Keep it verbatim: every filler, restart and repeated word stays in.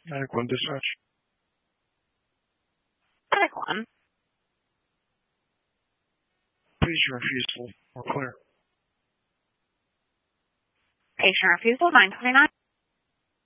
Attic one dispatch. Attic one. Patient refusal. We're clear. Patient refusal, nine twenty-nine.